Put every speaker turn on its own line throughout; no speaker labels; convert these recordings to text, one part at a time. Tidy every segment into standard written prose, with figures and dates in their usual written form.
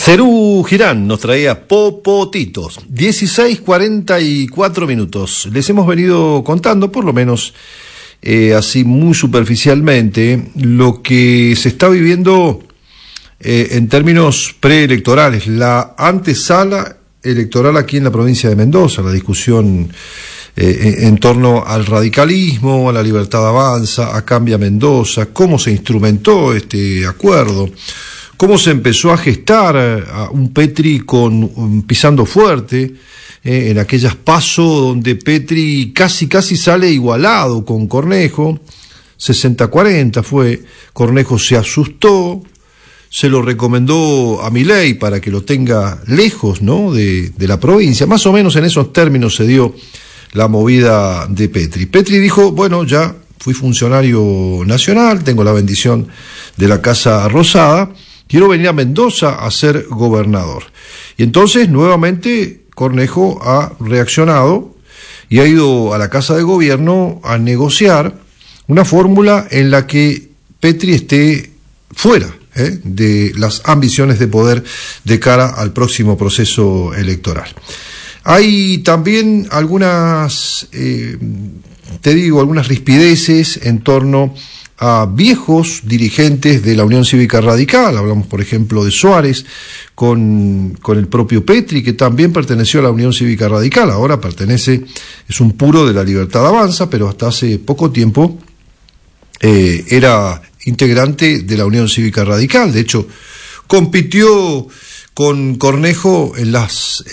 Cerú Girán nos traía Popotitos, 16:44. Les hemos venido contando, por lo menos así muy superficialmente, lo que se está viviendo en términos preelectorales, la antesala electoral aquí en la provincia de Mendoza, la discusión en torno al radicalismo, a la Libertad Avanza, a Cambia Mendoza, cómo se instrumentó este acuerdo, cómo se empezó a gestar a un Petri pisando fuerte, en aquellas PASO donde Petri casi sale igualado con Cornejo, 60-40 fue, Cornejo se asustó, se lo recomendó a Milei para que lo tenga lejos, ¿no?, de la provincia, más o menos en esos términos se dio la movida de Petri. Petri dijo, bueno, ya fui funcionario nacional, tengo la bendición de la Casa Rosada, quiero venir a Mendoza a ser gobernador. Y entonces, nuevamente, Cornejo ha reaccionado y ha ido a la Casa de Gobierno a negociar una fórmula en la que Petri esté fuera de las ambiciones de poder de cara al próximo proceso electoral. Hay también algunas, algunas rispideces en torno a viejos dirigentes de la Unión Cívica Radical. Hablamos, por ejemplo, de Suárez con el propio Petri, que también perteneció a la Unión Cívica Radical, ahora es un puro de la Libertad Avanza, pero hasta hace poco tiempo era integrante de la Unión Cívica Radical. De hecho, compitió con Cornejo en las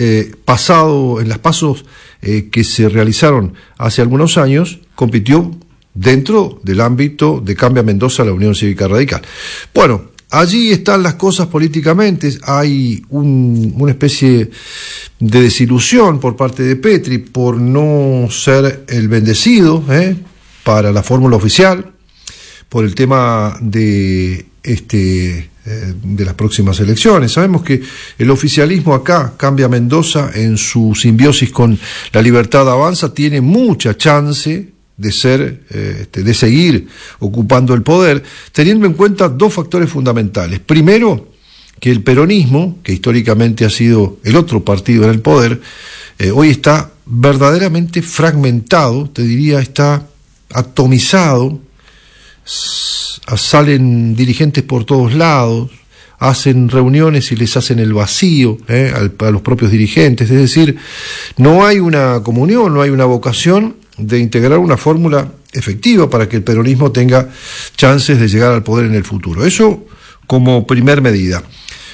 pasos que se realizaron hace algunos años, compitió dentro del ámbito de Cambia Mendoza, la Unión Cívica Radical. Bueno, allí están las cosas políticamente, hay una especie de desilusión por parte de Petri por no ser el bendecido para la fórmula oficial, por el tema de las próximas elecciones. Sabemos que el oficialismo acá, Cambia Mendoza, en su simbiosis con la Libertad Avanza, tiene mucha chance de seguir ocupando el poder, teniendo en cuenta dos factores fundamentales. Primero, que el peronismo, que históricamente ha sido el otro partido en el poder, hoy está verdaderamente fragmentado, te diría, está atomizado, salen dirigentes por todos lados, hacen reuniones y les hacen el vacío a los propios dirigentes, es decir, no hay una comunión, no hay una vocación de integrar una fórmula efectiva para que el peronismo tenga chances de llegar al poder en el futuro. Eso como primera medida.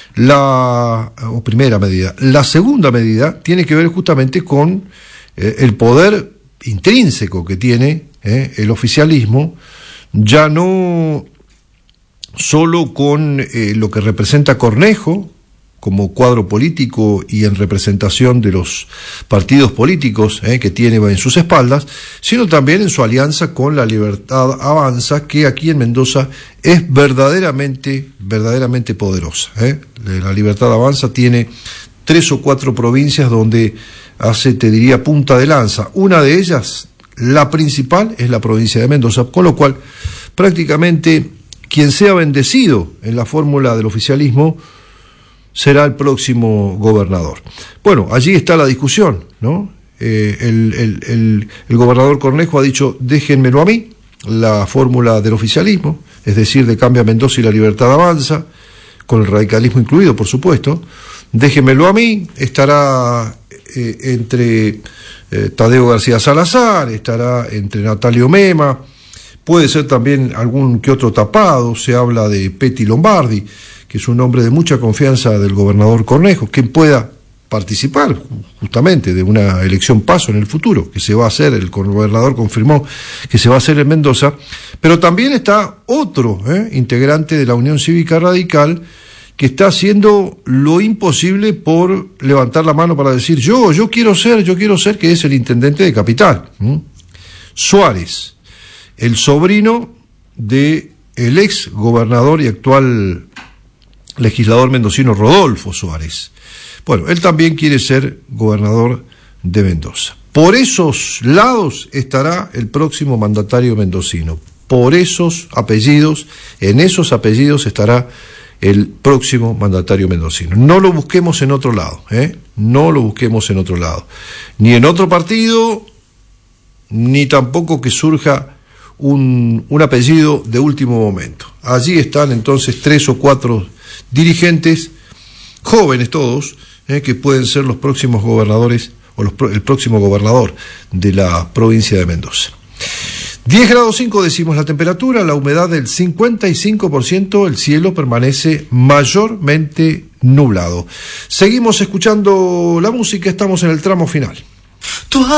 La segunda medida tiene que ver justamente con el poder intrínseco que tiene el oficialismo, ya no solo con lo que representa Cornejo como cuadro político y en representación de los partidos políticos que tiene en sus espaldas, sino también en su alianza con la Libertad Avanza, que aquí en Mendoza es verdaderamente poderosa. La Libertad Avanza tiene 3 o 4 provincias donde hace, te diría, punta de lanza. Una de ellas, la principal, es la provincia de Mendoza, con lo cual prácticamente quien sea bendecido en la fórmula del oficialismo será el próximo gobernador. Bueno, allí está la discusión, ¿no? El gobernador Cornejo ha dicho, déjenmelo a mí, la fórmula del oficialismo, es decir, de Cambia Mendoza y la Libertad Avanza, con el radicalismo incluido, por supuesto, déjenmelo a mí, estará entre Tadeo García Salazar, estará entre Natalio Mema, puede ser también algún que otro tapado, se habla de Peti Lombardi, que es un hombre de mucha confianza del gobernador Cornejo, que pueda participar justamente de una elección PASO en el futuro, que se va a hacer, el gobernador confirmó que se va a hacer en Mendoza, pero también está otro integrante de la Unión Cívica Radical que está haciendo lo imposible por levantar la mano para decir yo quiero ser, que es el intendente de Capital, Suárez, el sobrino de el ex gobernador y actual legislador mendocino Rodolfo Suárez. Bueno, él también quiere ser gobernador de Mendoza. Por esos lados estará el próximo mandatario mendocino. Por esos apellidos, en esos apellidos estará el próximo mandatario mendocino. No lo busquemos en otro lado, no lo busquemos en otro lado, ni en otro partido, ni tampoco que surja un apellido de último momento. Allí están entonces 3 o 4 dirigentes, jóvenes todos, que pueden ser los próximos gobernadores o el próximo gobernador de la provincia de Mendoza. 10 grados 5 decimos la temperatura, la humedad del 55%, el cielo permanece mayormente nublado. Seguimos escuchando la música, estamos en el tramo final.